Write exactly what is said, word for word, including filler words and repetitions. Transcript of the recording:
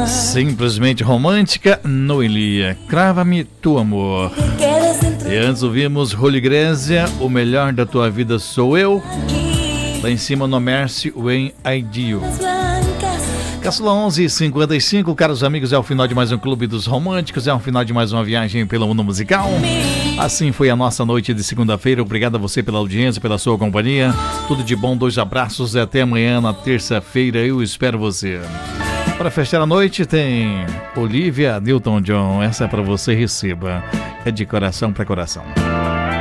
Simplesmente romântica, Noelia, Crava-me tu amor. E antes ouvimos Holigrésia, O Melhor da Tua Vida Sou Eu. Lá em cima no Mercy, When I Do. Cápsula onze e cinquenta e cinco, caros amigos, é o final de mais um Clube dos Românticos, é o final de mais uma viagem pelo mundo musical. Assim foi a nossa noite de segunda-feira. Obrigado a você pela audiência, pela sua companhia. Tudo de bom, dois abraços e até amanhã na terça-feira. Eu espero você. Para fechar a noite tem Olivia Newton-John. Essa é para você, receba. É de coração para coração.